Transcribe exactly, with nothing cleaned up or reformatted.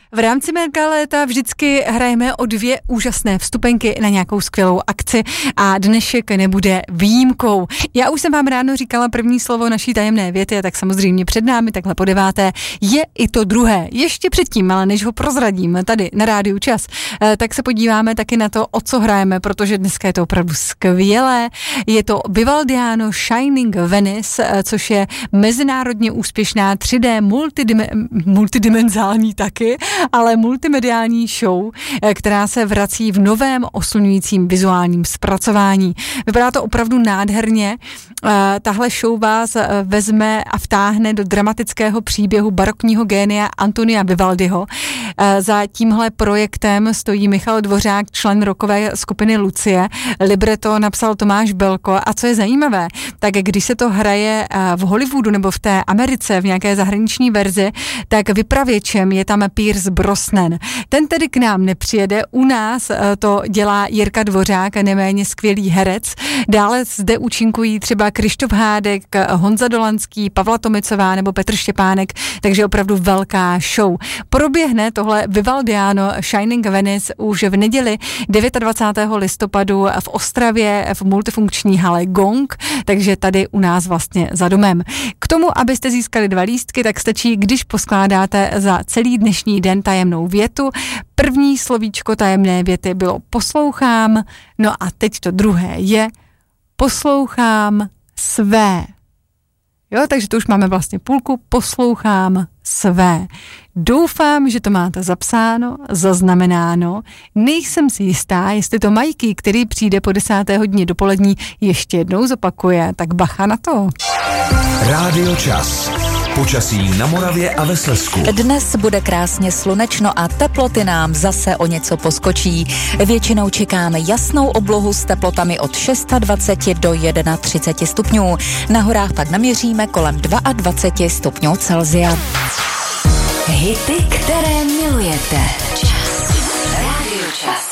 V rámci Mega léta vždycky hrajeme o dvě úžasné vstupenky na nějakou skvělou akci a dnešek nebude výjimkou. Já už jsem vám ráno říkala první slovo naší tajemné věty a tak samozřejmě před námi, takhle po deváté, je i to druhé. Ještě předtím, ale než ho prozradím tady na Rádiu Čas, tak se podíváme taky na to, o co hrajeme, protože dneska je to opravdu skvělé. Je to Vivaldiano Shining Venice, což je mezinárodně úspěšná tři dé multidime- multidimenzální taky, ale multimediální show, která se vrací v novém oslňujícím vizuálním zpracování. Vypadá to opravdu nádherně. Tahle show vás vezme a vtáhne do dramatického příběhu barokního génia Antonia Vivaldiho. Za tímhle projektem stojí Michal Dvořák, člen rockové skupiny Lucie. Libreto napsal Tomáš Belko. A co je zajímavé, tak když se to hraje v Hollywoodu nebo v té Americe, v nějaké zahraniční verzi, tak vypravěčem je tam Pierce Brosnan. Ten tedy k nám nepřijede, u nás to dělá Jirka Dvořák, neméně skvělý herec. Dále zde účinkují třeba Krištof Hádek, Honza Dolanský, Pavla Tomicová nebo Petr Štěpánek, takže opravdu velká show. Proběhne tohle Vivaldiano Shining Venice už v neděli dvacátého devátého listopadu v Ostravě v multifunkční hale Gong, takže tady u nás vlastně za domem. K tomu, abyste získali dva lístky, tak stačí, když poskládáte za celý dnešní den tajemnou větu. První slovíčko tajemné věty bylo poslouchám, no a teď to druhé je poslouchám své. Jo, takže to už máme vlastně půlku, poslouchám své. Doufám, že to máte zapsáno, zaznamenáno. Nejsem si jistá, jestli to Majky, který přijde po desáté hodině dopolední, ještě jednou zopakuje, tak bacha na to. Rádio Čas. Počasí na Moravě a ve Slezsku. Dnes bude krásně slunečno a teploty nám zase o něco poskočí. Většinou čekáme jasnou oblohu s teplotami od dvacet šest do třicet jedna stupňů. Na horách pak naměříme kolem dvacet dva stupňů Celsia. Hity, které milujete. Čas. Rádio Čas.